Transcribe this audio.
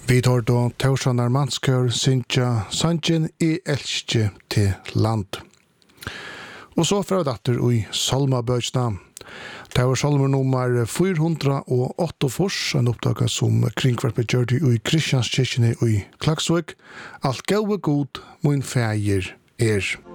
Vi tar då Torshanar Manskör Sintja Sanchen elske till land. Och så för att i Salma Böjsna. Det var salmer nummer 408 fors, en oppdaga som kringkvarpet gjør det i Kristianskirkene i Klaksvik. Alt gode god, min feir